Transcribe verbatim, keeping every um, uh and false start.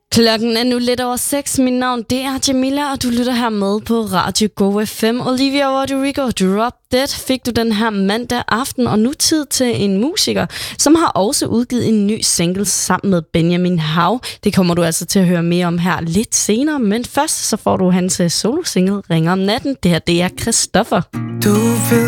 Klokken er nu lidt over seks. Mit navn det er Jamila, og du lytter her med på Radio Go F M. Olivia Rodrigo, Drop Dead fik du den her mandag aften, og nu tid til en musiker, som har også udgivet en ny single sammen med Benjamin Hav. Det kommer du altså til at høre mere om her lidt senere, men først så får du hans solo-single Ringer om natten. Det her det er Christoffer. Du ved